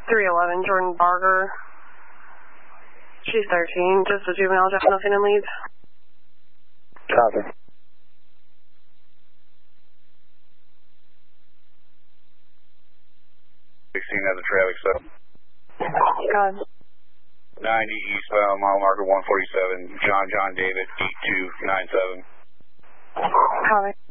311 Jordan Barger. She's 13, just a juvenile, just nothing in leads. Copy. 16 at the traffic stop. God. 90 eastbound, mile marker 147, John David, 8297. Copy.